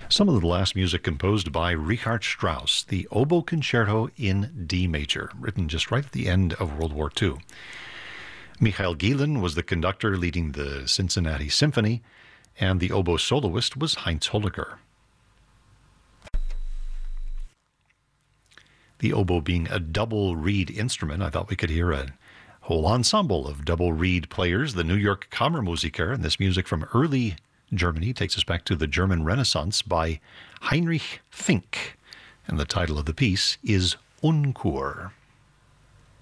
Some of the last music composed by Richard Strauss, the Oboe Concerto in D major, written just right at the end of World War II. Michael Gielen was the conductor leading the Cincinnati Symphony, and the oboe soloist was Heinz Holliger. The oboe being a double reed instrument, I thought we could hear a whole ensemble of double reed players. The New York Kammermusiker, and this music from early Germany takes us back to the German Renaissance by Heinrich Fink. And the title of the piece is Unkur.